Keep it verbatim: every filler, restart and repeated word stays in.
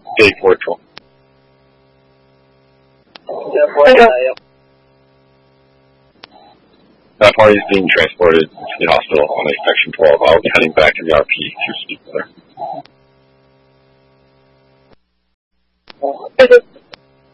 day four twelve. That party is being transported to the hospital on a section twelve. I'll be heading back in the R P to speak with her.